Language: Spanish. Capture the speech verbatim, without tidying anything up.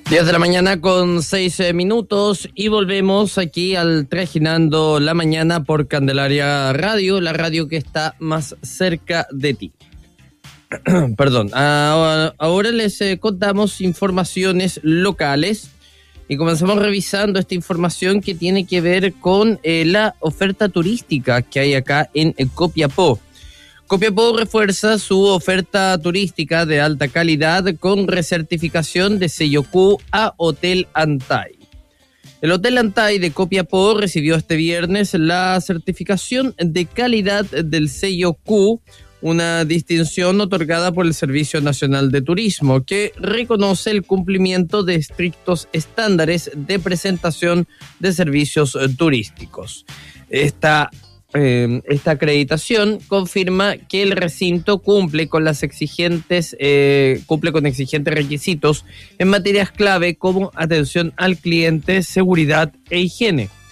diez de la mañana con seis eh, minutos y volvemos aquí al Trajinando la Mañana por Candelaria Radio, la radio que está más cerca de ti. Perdón, ahora, ahora les eh, contamos informaciones locales y comenzamos revisando esta información que tiene que ver con eh, la oferta turística que hay acá en eh, Copiapó. Copiapó refuerza su oferta turística de alta calidad con recertificación de sello Q a Hotel Antay. El Hotel Antay de Copiapó recibió este viernes la certificación de calidad del sello Q, una distinción otorgada por el Servicio Nacional de Turismo, que reconoce el cumplimiento de estrictos estándares de presentación de servicios turísticos. Esta Eh, esta acreditación confirma que el recinto cumple con las exigentes eh, cumple con exigentes requisitos en materias clave como atención al cliente, seguridad e higiene.